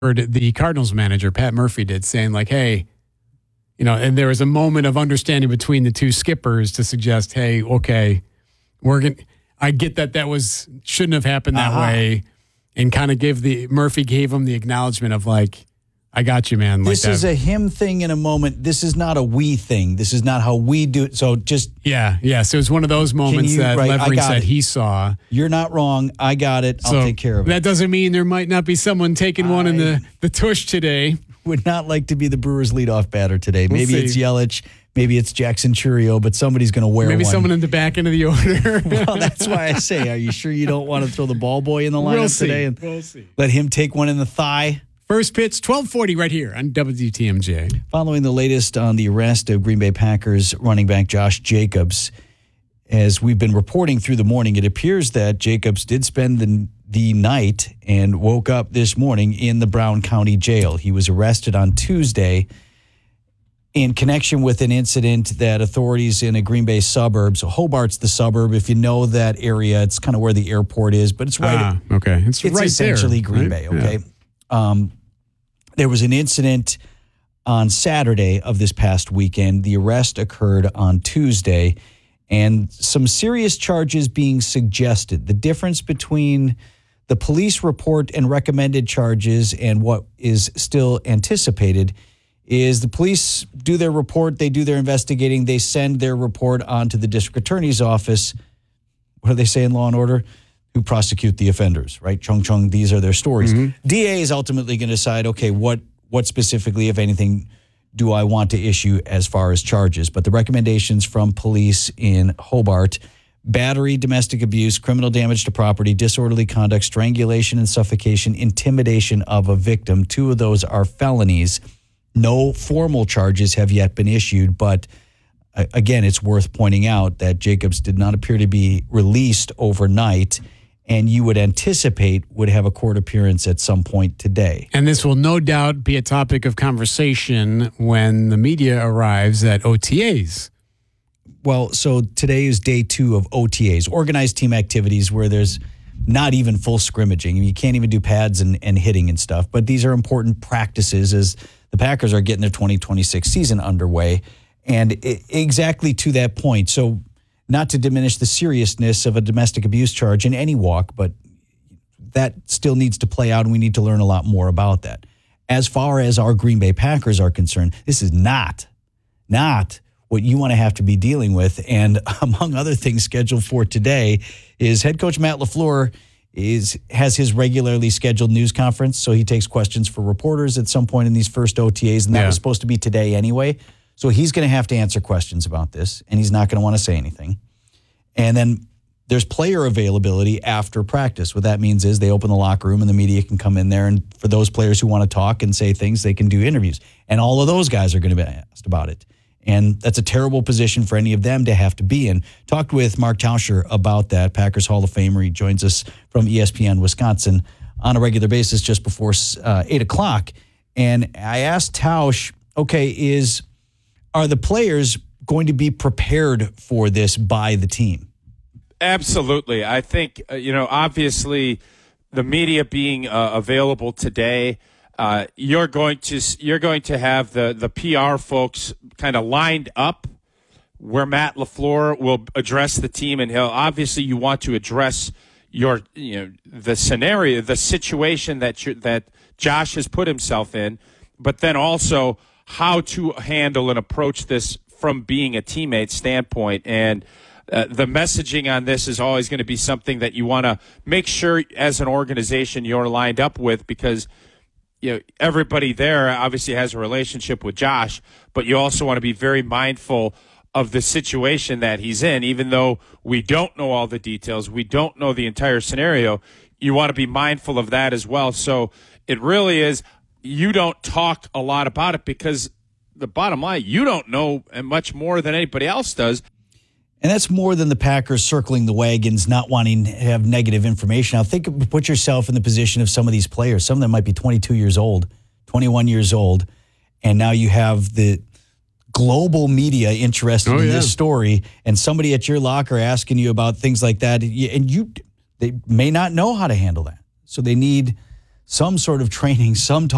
heard the Cardinals manager, Pat Murphy, did, saying like, hey, and there was a moment of understanding between the two skippers to suggest, hey, okay, I get that shouldn't have happened that way, and kind of Murphy gave him the acknowledgement of like, I got you, man. This is a him thing in a moment. This is not a we thing. This is not how we do it. So just... Yeah. So it was one of those moments that Levering said he saw. You're not wrong. I got it. I'll take care of it. That doesn't mean there might not be someone taking one in the tush today. Would not like to be the Brewers' leadoff batter today. Maybe it's Yelich. Maybe it's Jackson Churio, but somebody's going to wear one. Maybe someone in the back end of the order. Well, that's why I say, are you sure you don't want to throw the ball boy in the lineup today? We'll see. Let him take one in the thigh? First pitch, 12:40 right here on WTMJ. Following the latest on the arrest of Green Bay Packers running back Josh Jacobs, as we've been reporting through the morning, it appears that Jacobs did spend the night and woke up this morning in the Brown County Jail. He was arrested on Tuesday in connection with an incident that authorities in a Green Bay suburb, so Hobart's the suburb. If you know that area, it's kind of where the airport is, but it's right. Okay. It's right essentially there, Green right? Bay, okay? Yeah. There was an incident on Saturday of this past weekend. The arrest occurred on Tuesday, and some serious charges being suggested. The difference between the police report and recommended charges and what is still anticipated is the police do their report, they do their investigating, they send their report on to the district attorney's office. What do they say in Law and Order? Who prosecute the offenders, right? Chung, these are their stories. Mm-hmm. DA is ultimately going to decide, okay, what specifically, if anything, do I want to issue as far as charges? But the recommendations from police in Hobart: battery, domestic abuse, criminal damage to property, disorderly conduct, strangulation and suffocation, intimidation of a victim. 2 of those are felonies. No formal charges have yet been issued, but again, it's worth pointing out that Jacobs did not appear to be released overnight, and you would anticipate would have a court appearance at some point today. And this will no doubt be a topic of conversation when the media arrives at OTAs. Well, so today is day 2 of OTAs, organized team activities, where there's not even full scrimmaging. I mean, you can't even do pads and hitting and stuff, but these are important practices as the Packers are getting their 2026 season underway. And exactly to that point, so not to diminish the seriousness of a domestic abuse charge in any walk, but that still needs to play out, and we need to learn a lot more about that. As far as our Green Bay Packers are concerned, this is not what you want to have to be dealing with. And among other things scheduled for today is head coach Matt LaFleur has his regularly scheduled news conference, so he takes questions for reporters at some point in these first OTAs, and that was supposed to be today anyway. So he's going to have to answer questions about this, and he's not going to want to say anything. And then there's player availability after practice. What that means is they open the locker room and the media can come in there, and for those players who want to talk and say things, they can do interviews. And all of those guys are going to be asked about it. And that's a terrible position for any of them to have to be in. Talked with Mark Tauscher about that, Packers Hall of Famer. He joins us from ESPN Wisconsin on a regular basis just before 8 o'clock. And I asked Tausch, okay, are the players going to be prepared for this by the team? Absolutely. I think, obviously the media being available today, you're going to have the PR folks kind of lined up where Matt LaFleur will address the team, and you want to address the scenario, the situation that Josh has put himself in, but then also how to handle and approach this from being a teammate standpoint. And the messaging on this is always going to be something that you want to make sure as an organization you're lined up with, because everybody there obviously has a relationship with Josh, but you also want to be very mindful of the situation that he's in. Even though we don't know all the details, we don't know the entire scenario, you want to be mindful of that as well. So it really is, you don't talk a lot about it because the bottom line, you don't know much more than anybody else does. And that's more than the Packers circling the wagons, not wanting to have negative information. Now, put yourself in the position of some of these players. Some of them might be 22 years old, 21 years old, and now you have the global media interested in this story, and somebody at your locker asking you about things like that, and they may not know how to handle that. So they need some sort of training, some talk.